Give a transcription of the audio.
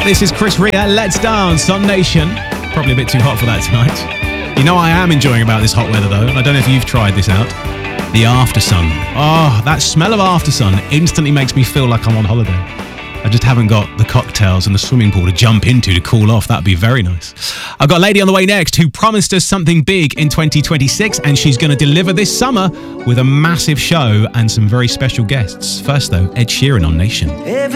This is Chris Rea, Let's Dance on Nation. Probably a bit too hot for that tonight. You know I am enjoying about this hot weather though. I don't know if you've tried this out. The after sun. Oh, that smell of after sun instantly makes me feel like I'm on holiday. I just haven't got the cocktails and the swimming pool to jump into to cool off. That'd be very nice. I've got a lady on the way next who promised us something big in 2026, and she's going to deliver this summer with a massive show and some very special guests. First though, Ed Sheeran on Nation.